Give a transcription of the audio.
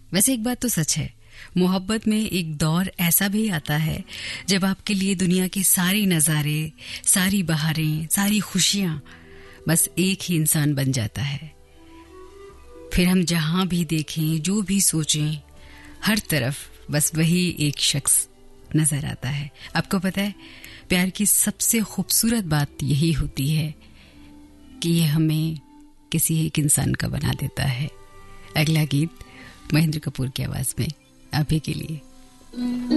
वैसे एक बात तो सच है, मोहब्बत में एक दौर ऐसा भी आता है जब आपके लिए दुनिया के सारे नज़ारे, सारी बहारें, सारी खुशियां बस एक ही इंसान बन जाता है। फिर हम जहां भी देखें, जो भी सोचें, हर तरफ बस वही एक शख्स नजर आता है। आपको पता है, प्यार की सबसे खूबसूरत बात यही होती है कि ये हमें किसी एक इंसान का बना देता है। अगला गीत महेंद्र कपूर की आवाज में आप ही के लिए।